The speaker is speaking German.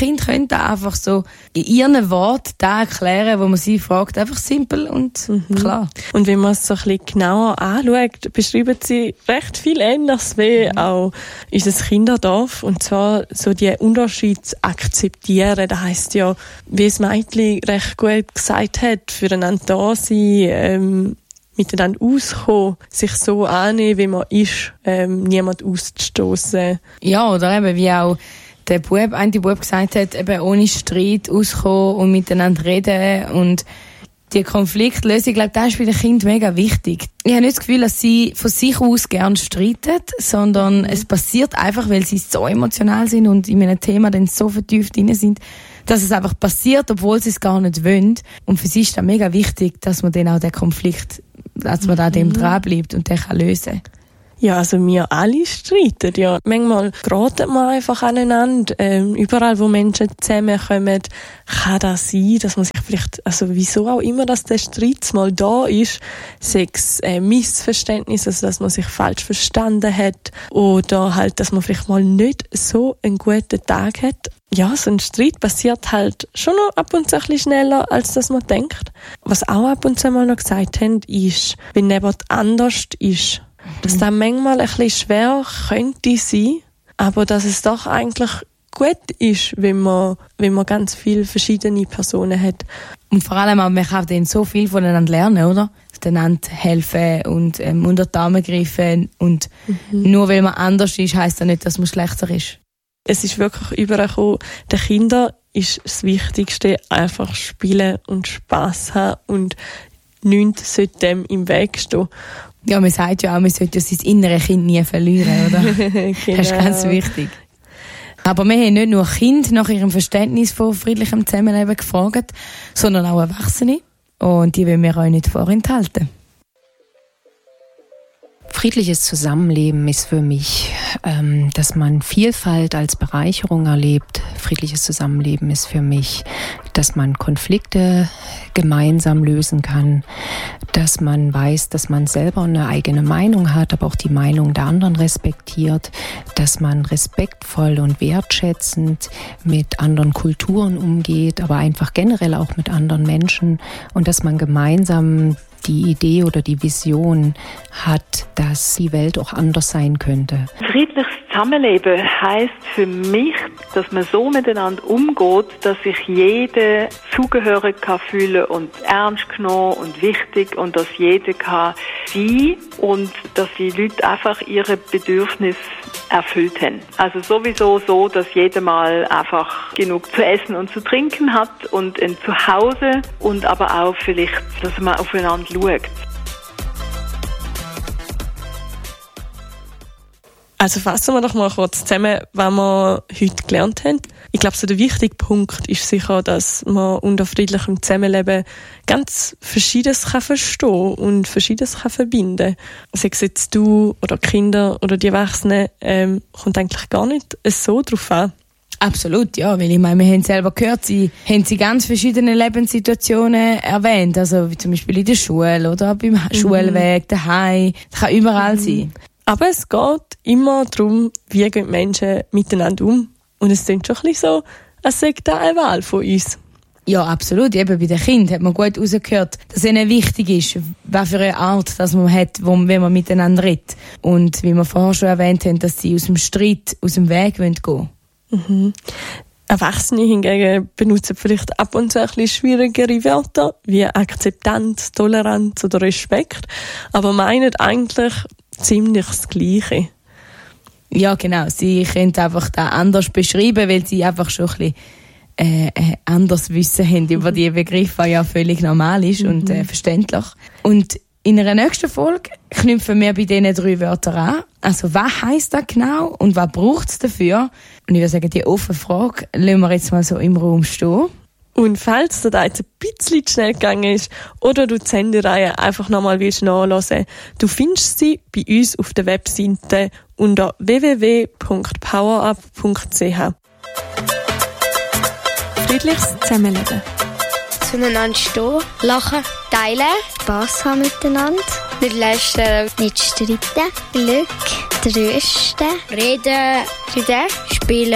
Kinder können da einfach so in ihren Worten da erklären, wo man sie fragt, einfach simpel und klar. Und wenn man es so ein bisschen genauer anschaut, beschreiben sie recht viel Ähnliches wie auch unser Kinderdorf. Und zwar so die Unterschiede zu akzeptieren. Das heisst ja, wie das Mädchen recht gut gesagt hat, füreinander da sein, miteinander auskommen, sich so annehmen, wie man ist, niemand auszustoßen. Ja, oder eben wie auch der Bub gesagt hat, eben ohne Streit auskommen und miteinander reden und die Konfliktlösung, ich glaube, das ist bei den Kindern mega wichtig. Ich habe nicht das Gefühl, dass sie von sich aus gerne streiten, sondern es passiert einfach, weil sie so emotional sind und in einem Thema dann so vertieft drin sind, dass es einfach passiert, obwohl sie es gar nicht wollen. Und für sie ist das mega wichtig, dass man dann auch den Konflikt, dass man da dem dranbleibt und den kann lösen. Ja, also wir alle streiten, ja. Manchmal geraten wir einfach aneinander. Überall, wo Menschen zusammenkommen, kann das sein, dass man sich vielleicht, also wieso auch immer, dass der Streit mal da ist, sei es Missverständnis, also dass man sich falsch verstanden hat oder halt, dass man vielleicht mal nicht so einen guten Tag hat. Ja, so ein Streit passiert halt schon noch ab und zu ein bisschen schneller, als dass man denkt. Was auch ab und zu mal noch gesagt haben, ist, wenn jemand anders ist, dass das manchmal ein bisschen schwer könnte sein, aber dass es doch eigentlich gut ist, wenn man ganz viele verschiedene Personen hat. Und vor allem auch, man kann dann so viel voneinander lernen, oder? Einander helfen und unter die Arme greifen. Und nur weil man anders ist, heisst das nicht, dass man schlechter ist. Es ist wirklich übergekommen, den Kindern ist das Wichtigste einfach spielen und Spass haben und nichts sollte dem im Weg stehen. Ja, man sagt ja auch, man sollte ja sein inneres Kind nie verlieren, oder? Genau. Das ist ganz wichtig. Aber wir haben nicht nur Kinder nach ihrem Verständnis von friedlichem Zusammenleben gefragt, sondern auch Erwachsene. Und die wollen wir euch nicht vorenthalten. Friedliches Zusammenleben ist für mich, dass man Vielfalt als Bereicherung erlebt. Friedliches Zusammenleben ist für mich, dass man Konflikte gemeinsam lösen kann, dass man weiß, dass man selber eine eigene Meinung hat, aber auch die Meinung der anderen respektiert, dass man respektvoll und wertschätzend mit anderen Kulturen umgeht, aber einfach generell auch mit anderen Menschen und dass man gemeinsam die Idee oder die Vision hat, dass die Welt auch anders sein könnte. Friedliches Zusammenleben heisst für mich, dass man so miteinander umgeht, dass sich jeder zugehörig kann fühlen und ernst genommen und wichtig und dass jeder kann sein und dass die Leute einfach ihre Bedürfnisse erfüllt haben. Also sowieso so, dass jeder mal einfach genug zu essen und zu trinken hat und ein Zuhause und aber auch vielleicht, dass man aufeinander schaut. Also fassen wir doch mal kurz zusammen, was wir heute gelernt haben. Ich glaube, so der wichtige Punkt ist sicher, dass man unter friedlichem Zusammenleben ganz Verschiedenes kann verstehen und Verschiedenes kann verbinden. Sei es jetzt du oder Kinder oder die Erwachsenen, kommt eigentlich gar nicht so drauf an. Absolut, ja, weil ich meine, wir haben selber gehört, sie haben ganz verschiedene Lebenssituationen erwähnt, also wie zum Beispiel in der Schule oder beim Schulweg, daheim, das kann überall sein. Aber es geht immer darum, wie gehen Menschen miteinander um. Und es klingt schon ein bisschen so, als sei das eine Wahl von uns. Ja, absolut. Eben bei den Kindern hat man gut rausgehört, dass ihnen wichtig ist, was für eine Art dass man hat, wenn man miteinander redet. Und wie wir vorher schon erwähnt haben, dass sie aus dem Streit, aus dem Weg gehen wollen. Erwachsene hingegen benutzen vielleicht ab und zu ein bisschen schwierigere Wörter, wie Akzeptanz, Toleranz oder Respekt, aber meinen eigentlich ziemlich das Gleiche. Ja, genau. Sie können einfach das anders beschreiben, weil sie einfach schon ein bisschen anders Wissen haben über die Begriffe, was ja völlig normal ist und verständlich. Und in einer nächsten Folge knüpfen wir bei diesen 3 Wörtern an. Also, was heisst das genau und was braucht es dafür? Und ich würde sagen, die offene Frage lassen wir jetzt mal so im Raum stehen. Und falls dir da jetzt ein bisschen zu schnell gegangen ist oder du die Sendereihe einfach nochmal nachhören willst, du findest sie bei uns auf der Webseite unter www.powerup.ch. Friedliches Zusammenleben. Zueinander stehen, lachen, teilen, Spass haben miteinander, nicht lästern, nicht streiten, Glück, trösten, reden, spielen.